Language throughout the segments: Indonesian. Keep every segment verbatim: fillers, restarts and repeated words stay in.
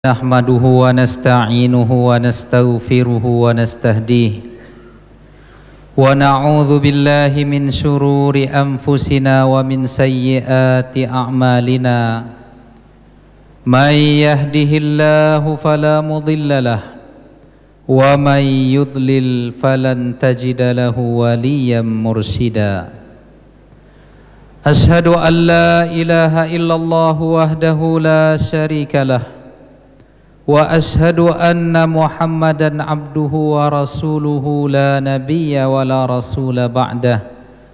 Nahmaduhu wa nasta'inuhu wa nastaghfiruhu wa nastahdihi wa na'udzu billahi min syururi anfusina wa min sayyiati a'malina may yahdihillahu fala mudilla lahu wa may yudlil falan tajida lahu waliyyan mursyida. Ashhadu an la ilaha illallah wahdahu la syarika lahu wa ashhadu anna Muhammadan abduhu wa rasuluhu la nabiyya wa la rasula ba'dah.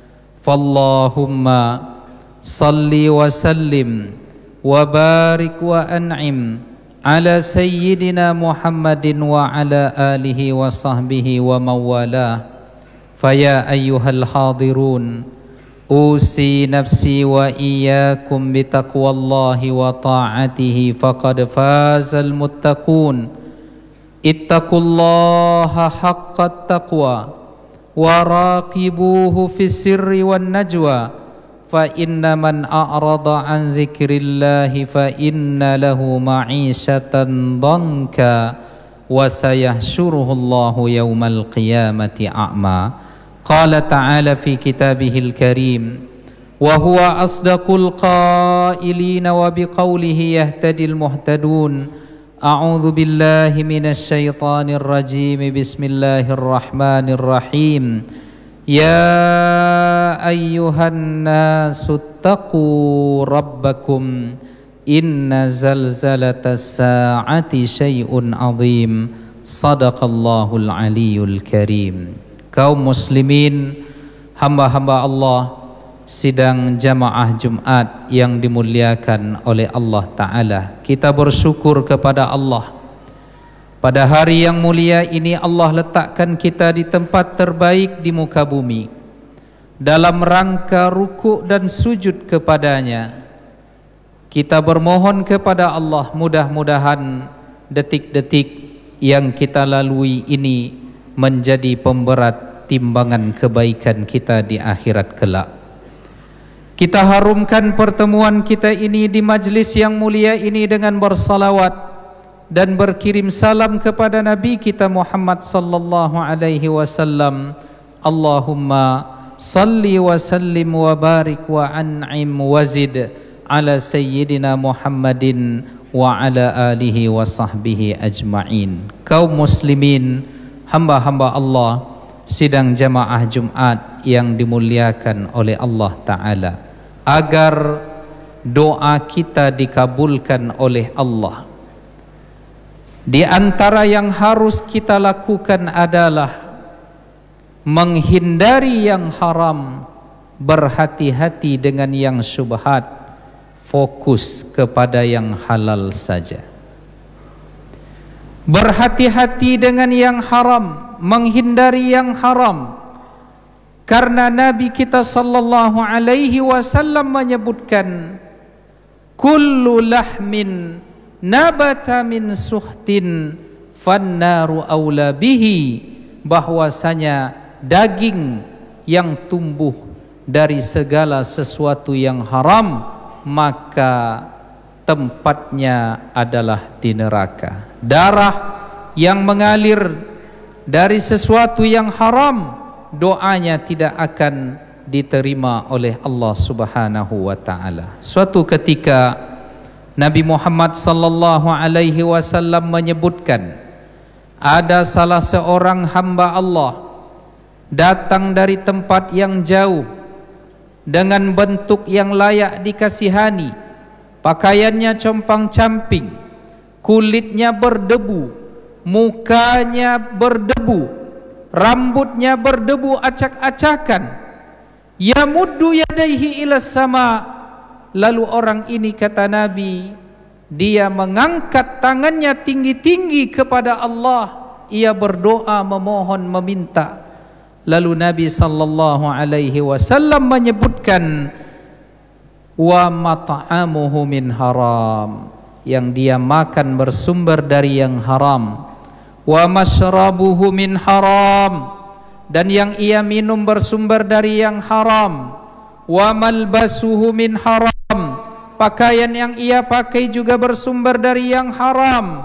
Fallahumma salli wa sallim wa barik wa an'im ala sayyidina Muhammadin wa ala alihi wa sahbihi wa mawalah. Faya ayyuhal hadirun, usi nafsi wa iyyakum bitaqwallahi wa ta'atihi faqad fazal muttaqun. Ittaqullaha haqqat taqwa wa raqibuhu fis sirri wan najwa fa inna man a'rada an zikrillahi fa inna lahu ma'isyatan dhanka wa sayahsyuruhullahu yawmal qiyamati a'ma. Qala ta'ala fi kitabihil karim wa huwa asdaqul qailina wa biqaulihi yahtadil muhtadun. A'udzu billahi minasy syaithanir rajim. Bismillahirrahmanirrahim. Ya ayyuhan nasu taqu rabbakum inna zalzalatas saa'ati syai'un 'adzim. Shadaqallahul aliyyul karim. Kaum muslimin, hamba-hamba Allah, sidang jamaah Jumat yang dimuliakan oleh Allah Ta'ala, kita bersyukur kepada Allah. Pada hari yang mulia ini Allah letakkan kita di tempat terbaik di muka bumi dalam rangka ruku' dan sujud kepadanya. Kita bermohon kepada Allah, mudah-mudahan detik-detik yang kita lalui ini menjadi pemberat timbangan kebaikan kita di akhirat kelak. Kita harumkan pertemuan kita ini di majlis yang mulia ini dengan bersalawat dan berkirim salam kepada Nabi kita Muhammad sallallahu alaihi wasallam. Allahumma salli wa sallim wa barik wa an'im wazid ala sayyidina Muhammadin wa ala alihi wa sahbihi ajma'in. Kaum muslimin, hamba-hamba Allah, sidang jamaah Jumat yang dimuliakan oleh Allah Ta'ala, agar doa kita dikabulkan oleh Allah, di antara yang harus kita lakukan adalah menghindari yang haram, berhati-hati dengan yang syubhat, fokus kepada yang halal saja. Berhati-hati dengan yang haram, menghindari yang haram, karena Nabi kita sallallahu alaihi wasallam menyebutkan kullu lahmin nabata min suhtin fannaru aula bihi, bahwasanya daging yang tumbuh dari segala sesuatu yang haram maka tempatnya adalah di neraka. Darah yang mengalir dari sesuatu yang haram, doanya tidak akan diterima oleh Allah Subhanahu wa taala. Suatu ketika Nabi Muhammad sallallahu alaihi wasallam menyebutkan, ada salah seorang hamba Allah datang dari tempat yang jauh dengan bentuk yang layak dikasihani, pakaiannya compang-camping, kulitnya berdebu, mukanya berdebu, rambutnya berdebu acak-acakan. Yamuddu yadaihi ila sama. Lalu orang ini, kata Nabi, dia mengangkat tangannya tinggi-tinggi kepada Allah. Ia berdoa, memohon, meminta. Lalu Nabi sallallahu alaihi wasallam menyebutkan, wa mat'amuhu min haram, yang dia makan bersumber dari yang haram. Wa mashrabuhu min haram, dan yang ia minum bersumber dari yang haram. Wa malbasuhu min haram, pakaian yang ia pakai juga bersumber dari yang haram,